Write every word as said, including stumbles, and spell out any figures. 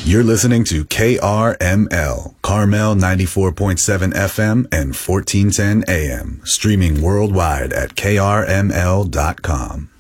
You're listening to K R M L, Carmel ninety-four point seven F M and fourteen ten A M, streaming worldwide at K R M L dot com.